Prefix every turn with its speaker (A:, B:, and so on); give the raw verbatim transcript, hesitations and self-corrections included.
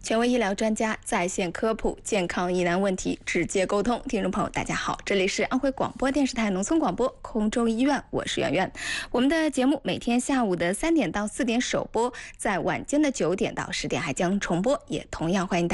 A: 权威医疗专家在线科普健康疑难问题，直接沟通。听众朋友，大家好，这里是安徽广播电视台农村广播空中医院，我是圆圆。我们的节目每天下午的三点到四点首播，在晚间的九点到十点还将重播，也同样欢迎大家。